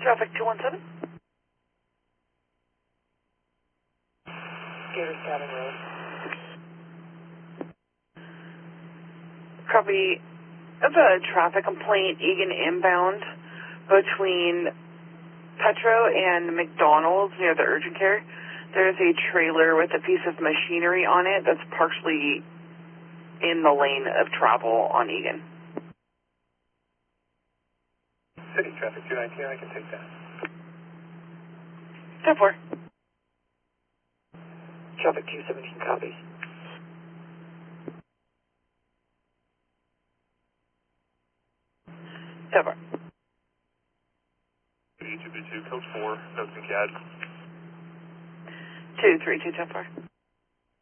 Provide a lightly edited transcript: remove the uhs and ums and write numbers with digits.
Traffic 217. Gators Cabin Road. Copy. Of a traffic complaint, Egan inbound between Petro and McDonald's near the urgent care. There's a trailer with a piece of machinery on it that's partially in the lane of travel on Egan. City traffic 219, I can take that. 10-4. Traffic 217 copies. Silver. 222, code 4, notes and CAD. 232, 10-4.